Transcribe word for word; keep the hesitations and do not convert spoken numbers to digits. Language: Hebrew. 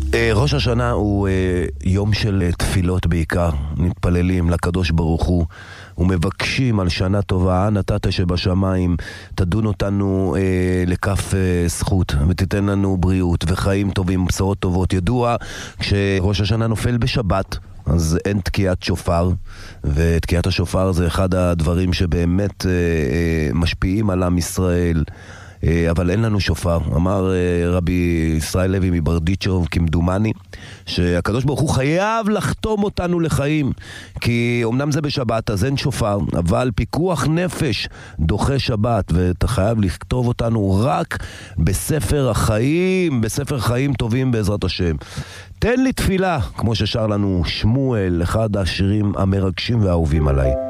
ראש השנה הוא יום של תפילות בעיקר. מתפללים לקדוש ברוך הוא ומבקשים על שנה טובה. נתת שבשמיים תדון אותנו אה, לכף אה, זכות ותיתן לנו בריאות וחיים טובים, בשורות טובות. ידוע כשראש השנה נופל בשבת אז אין תקיעת שופר, ותקיעת השופר זה אחד הדברים שבאמת אה, אה, משפיעים על עם ישראל, אבל אין לנו שופר. אמר רבי ישראל לוי מברדיצ'וב כמדומני שהקדוש ברוך הוא חייב לחתום אותנו לחיים, כי אמנם זה בשבת אז אין שופר, אבל פיקוח נפש דוחה שבת, ואתה חייב לכתוב אותנו רק בספר החיים, בספר חיים טובים בעזרת השם. תן לי תפילה, כמו ששר לנו שמואל, אחד השירים המרגשים והאהובים עליי.